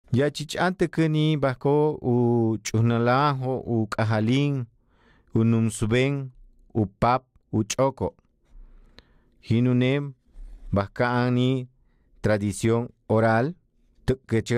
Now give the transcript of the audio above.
Ya chich'ante kani bajko u ch'ujnalajo u k'ajalin u numsub'en u pap u ch'oko jinunem bajka'ani tradición oral